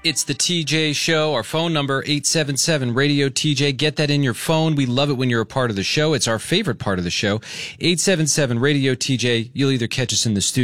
It's the TJ Show. Our phone number, 877-RADIO-TJ. Get that in your phone. We love it when you're a part of the show. It's our favorite part of the show. 877-RADIO-TJ. You'll either catch us in the studio